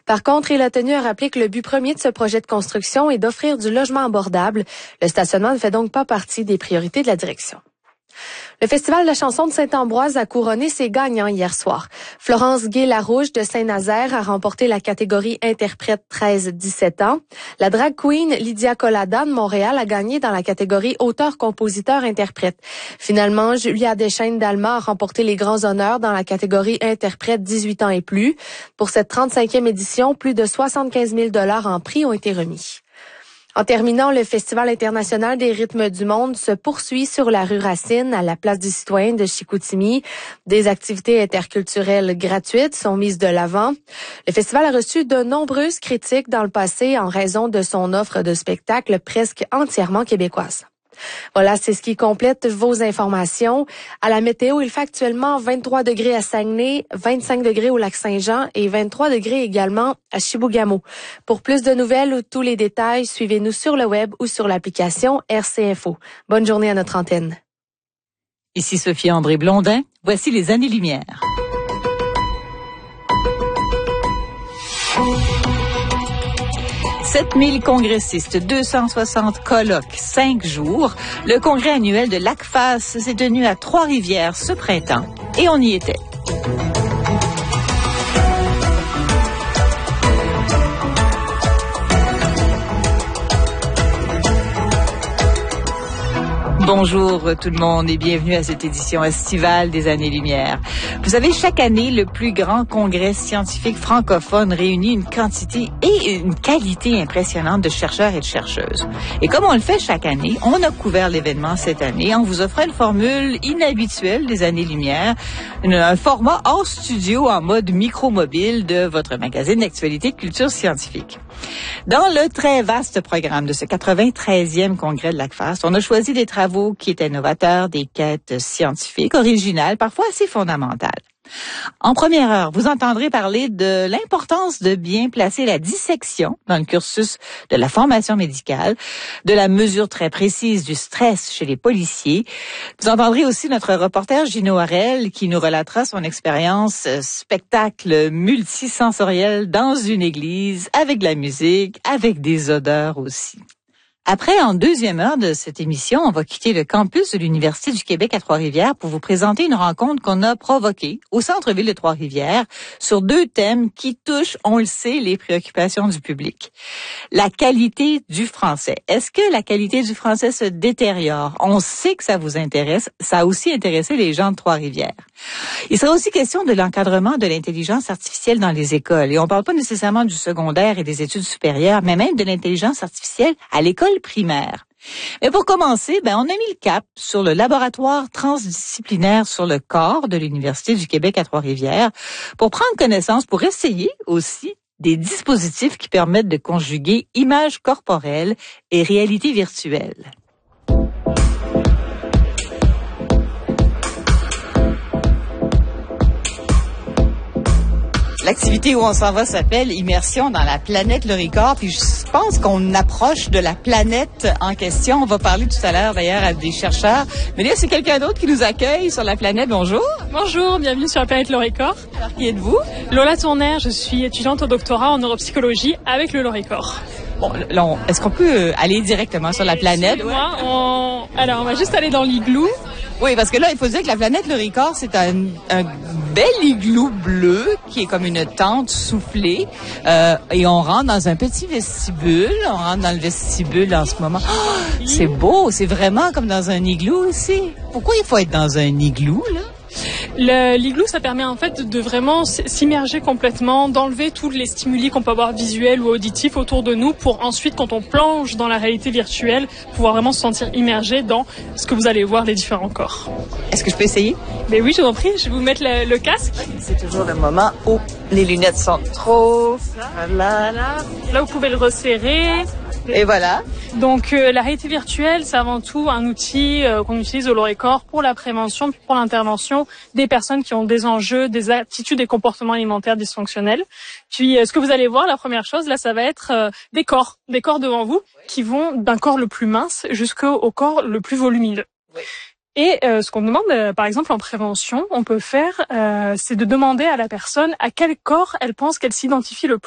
Par contre, il a tenu à rappeler que le but premier de ce projet de construction est d'offrir du logement abordable. Le stationnement ne fait donc pas partie des priorités de la direction. Le Festival de la chanson de Saint-Ambroise a couronné ses gagnants hier soir. Florence Gay-Larouche de Saint-Nazaire a remporté la catégorie interprète 13-17 ans. La drag queen Lydia Collada de Montréal a gagné dans la catégorie auteur-compositeur-interprète. Finalement, Julia Deschaines d'Alma a remporté les grands honneurs dans la catégorie interprète 18 ans et plus. Pour cette 35e édition, plus de 75 000 $ en prix ont été remis. En terminant, le Festival international des rythmes du monde se poursuit sur la rue Racine, à la place du citoyen de Chicoutimi. Des activités interculturelles gratuites sont mises de l'avant. Le festival a reçu de nombreuses critiques dans le passé en raison de son offre de spectacles presque entièrement québécoise. Voilà, c'est ce qui complète vos informations. À la météo, il fait actuellement 23 degrés à Saguenay, 25 degrés au lac Saint-Jean et 23 degrés également à Chibougamau. Pour plus de nouvelles ou tous les détails, suivez-nous sur le web ou sur l'application RC Info. Bonne journée à notre antenne. Ici Sophie-André Blondin. Voici les années-lumière. « 7000 congressistes, 260 colloques, 5 jours. Le congrès annuel de l'ACFAS s'est tenu à Trois-Rivières ce printemps et on y était. Bonjour tout le monde et bienvenue à cette édition estivale des Années-Lumière. Vous savez, chaque année, le plus grand congrès scientifique francophone réunit une quantité et une qualité impressionnante de chercheurs et de chercheuses. Et comme on le fait chaque année, on a couvert l'événement cette année en vous offrant une formule inhabituelle des Années-Lumière, un format hors studio en mode micro-mobile de votre magazine d'actualité de culture scientifique. Dans le très vaste programme de ce 93e congrès de l'ACFAS, on a choisi des travaux qui étaient novateurs, des quêtes scientifiques, originales, parfois assez fondamentales. En première heure, vous entendrez parler de l'importance de bien placer la dissection dans le cursus de la formation médicale, de la mesure très précise du stress chez les policiers. Vous entendrez aussi notre reporter Gino Harel qui nous relatera son expérience spectacle multisensoriel dans une église, avec de la musique, avec des odeurs aussi. Après, en deuxième heure de cette émission, on va quitter le campus de l'Université du Québec à Trois-Rivières pour vous présenter une rencontre qu'on a provoquée au centre-ville de Trois-Rivières sur 2 thèmes qui touchent, on le sait, les préoccupations du public. La qualité du français. Est-ce que la qualité du français se détériore? On sait que ça vous intéresse. Ça a aussi intéressé les gens de Trois-Rivières. Il sera aussi question de l'encadrement de l'intelligence artificielle dans les écoles. Et on ne parle pas nécessairement du secondaire et des études supérieures, mais même de l'intelligence artificielle à l'école primaire. Mais pour commencer, on a mis le cap sur le laboratoire transdisciplinaire sur le corps de l'Université du Québec à Trois-Rivières pour prendre connaissance, pour essayer aussi des dispositifs qui permettent de conjuguer images corporelles et réalité virtuelle. L'activité où on s'en va s'appelle Immersion dans la planète Le Ricard. Puis je pense qu'on approche de la planète en question. On va parler tout à l'heure d'ailleurs à des chercheurs. Mais là, c'est quelqu'un d'autre qui nous accueille sur la planète. Bonjour. Bonjour, bienvenue sur la planète Le Ricard. Alors, qui êtes-vous? Lola Tournaire, je suis étudiante au doctorat en neuropsychologie avec le Loricor. Bon, là, est-ce qu'on peut aller directement sur la planète? Alors, on va juste aller dans l'igloo. Oui, parce que là, il faut dire que la planète Le Ricard, c'est un bel igloo bleu qui est comme une tente soufflée. Et on rentre dans un petit vestibule. On rentre dans le vestibule en ce moment. Oh, c'est beau, c'est vraiment comme dans un igloo ici. Pourquoi il faut être dans un igloo, là? L'igloo, ça permet en fait de vraiment s'immerger complètement, d'enlever tous les stimuli qu'on peut avoir visuels ou auditifs autour de nous pour ensuite, quand on plonge dans la réalité virtuelle, pouvoir vraiment se sentir immergé dans ce que vous allez voir, les différents corps. Est-ce que je peux essayer? Mais oui, je vous en prie, je vais vous mettre le casque. C'est toujours le moment où les lunettes sont trop... Là, vous pouvez le resserrer. Et voilà. Donc la réalité virtuelle, c'est avant tout un outil qu'on utilise au Loricor pour la prévention, pour l'intervention des personnes qui ont des enjeux, des attitudes et comportements alimentaires dysfonctionnels. Puis ce que vous allez voir, la première chose, là, ça va être des corps devant vous qui vont d'un corps le plus mince jusqu'au corps le plus volumineux. Oui. Et ce qu'on demande, par exemple, en prévention, on peut faire, c'est de demander à la personne à quel corps elle pense qu'elle s'identifie le plus.